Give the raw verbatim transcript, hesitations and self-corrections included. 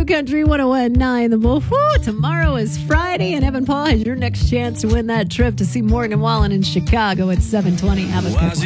Country one oh one point nine The Bull. Woo, tomorrow is Friday, and Evan Paul has your next chance to win that trip to see Morgan Wallen in Chicago at seven twenty. Have a good one.